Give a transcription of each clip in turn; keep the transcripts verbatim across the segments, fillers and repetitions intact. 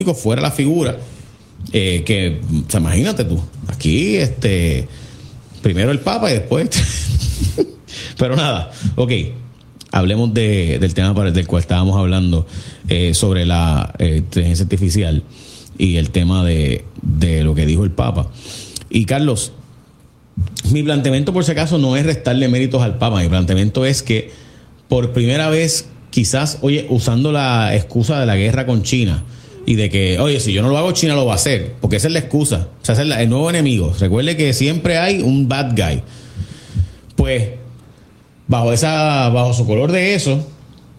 político fuera la figura eh, que, o sea, imagínate tú, aquí este primero el Papa y después pero nada, ok, hablemos de, del tema para, del cual estábamos hablando, eh, sobre la eh, inteligencia artificial y el tema de, de lo que dijo el Papa. Y Carlos, mi planteamiento por si acaso no es restarle méritos al Papa, mi planteamiento es que por primera vez quizás, oye, usando la excusa de la guerra con China y de que, oye, si yo no lo hago, China lo va a hacer, porque esa es la excusa, o sea, ese es el nuevo enemigo. Recuerde que siempre hay un bad guy. Pues bajo esa, bajo su color de eso,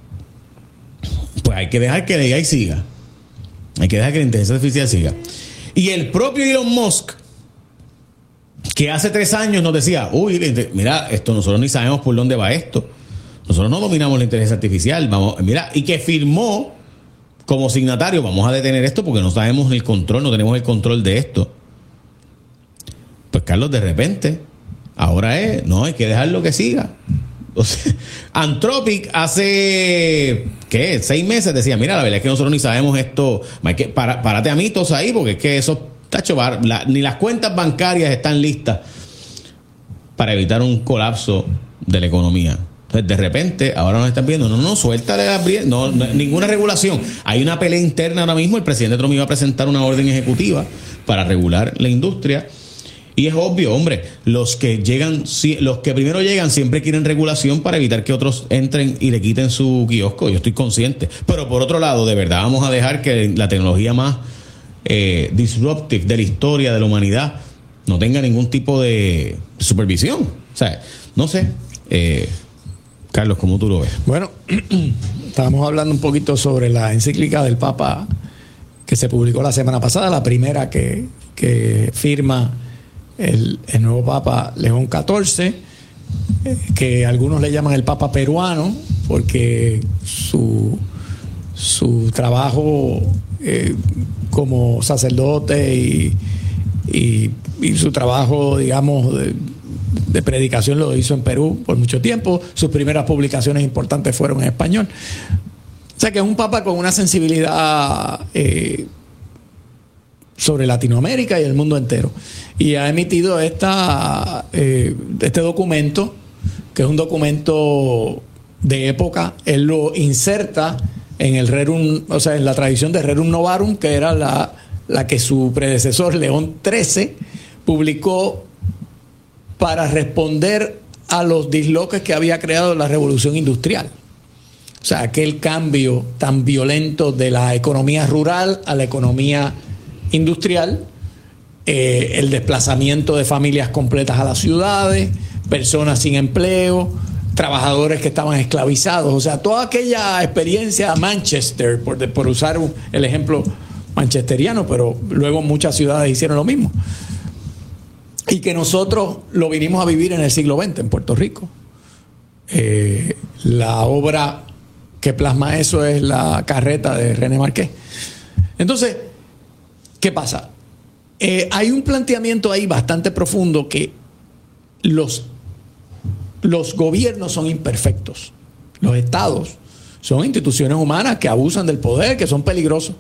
pues hay que dejar que la A I siga. Hay que dejar que la inteligencia artificial siga. Y el propio Elon Musk, que hace tres años nos decía, uy, mira, esto nosotros ni sabemos por dónde va esto. Nosotros no dominamos la inteligencia artificial. Vamos, mira, y que firmó como signatario, vamos a detener esto porque no sabemos el control, no tenemos el control de esto. Pues Carlos, de repente, ahora es, no, hay que dejarlo que siga. O sea, Anthropic hace, ¿qué? Seis meses decía, mira, la verdad es que nosotros ni sabemos esto, hay que, para, párate a mitos ahí, porque es que eso, tacho, la, ni las cuentas bancarias están listas para evitar un colapso de la economía. Entonces, de repente, ahora nos están viendo, no, no, suéltale la, no, no, ninguna regulación. Hay una pelea interna ahora mismo, el presidente Trump iba a presentar una orden ejecutiva para regular la industria. Y es obvio, hombre, los que llegan, los que primero llegan siempre quieren regulación para evitar que otros entren y le quiten su kiosco. Yo estoy consciente. Pero por otro lado, de verdad vamos a dejar que la tecnología más eh, disruptive de la historia de la humanidad no tenga ningún tipo de supervisión. O sea, no sé. Eh, Carlos, ¿cómo tú lo ves? Bueno, estábamos hablando un poquito sobre la encíclica del Papa que se publicó la semana pasada, la primera que, que firma El, el nuevo Papa León catorce, eh, que algunos le llaman el Papa peruano, porque su, su trabajo eh, como sacerdote y, y, y su trabajo, digamos, de, de predicación lo hizo en Perú por mucho tiempo. Sus primeras publicaciones importantes fueron en español. O sea que es un Papa con una sensibilidad eh, sobre Latinoamérica y el mundo entero. Y ha emitido esta, eh, este documento, que es un documento de época. Él lo inserta en el Rerum, o sea, en la tradición de Rerum Novarum, que era la, la que su predecesor, León trece, publicó para responder a los disloques que había creado la Revolución Industrial. O sea, aquel cambio tan violento de la economía rural a la economía industrial, eh, el desplazamiento de familias completas a las ciudades, personas sin empleo, trabajadores que estaban esclavizados, o sea, toda aquella experiencia Manchester, por, por usar un, el ejemplo manchesteriano, pero luego muchas ciudades hicieron lo mismo, y que nosotros lo vinimos a vivir en el siglo veinte en Puerto Rico. Eh, la obra que plasma eso es La carreta de René Marqués. Entonces, ¿qué pasa? Eh, hay un planteamiento ahí bastante profundo, que los, los gobiernos son imperfectos. Los estados son instituciones humanas que abusan del poder, que son peligrosos.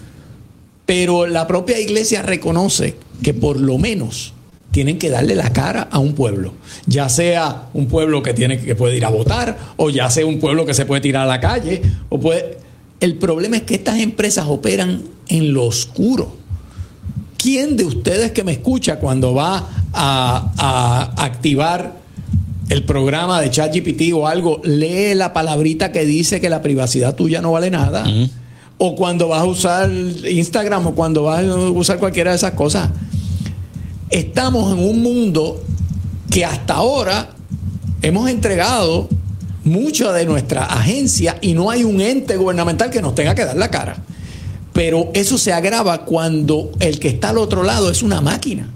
Pero la propia iglesia reconoce que por lo menos tienen que darle la cara a un pueblo. Ya sea un pueblo que, tiene, que puede ir a votar, o ya sea un pueblo que se puede tirar a la calle. O puede... El problema es que estas empresas operan en lo oscuro. ¿Quién de ustedes que me escucha cuando va a, a activar el programa de ChatGPT o algo, lee la palabrita que dice que la privacidad tuya no vale nada? Uh-huh. O cuando vas a usar Instagram, o cuando vas a usar cualquiera de esas cosas. Estamos en un mundo que hasta ahora hemos entregado mucha de nuestra agencia y no hay un ente gubernamental que nos tenga que dar la cara. Pero eso se agrava cuando el que está al otro lado es una máquina.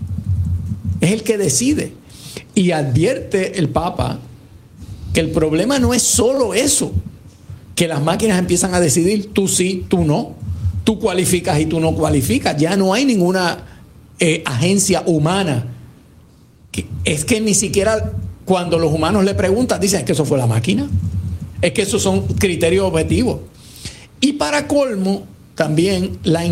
Es el que decide. Y advierte el Papa que el problema no es solo eso, que las máquinas empiezan a decidir, tú sí, tú no, tú cualificas y tú no cualificas. Ya no hay ninguna eh, agencia humana. Que, es que ni siquiera cuando los humanos le preguntan, dicen, es que eso fue la máquina. Es que esos son criterios objetivos. Y para colmo, también la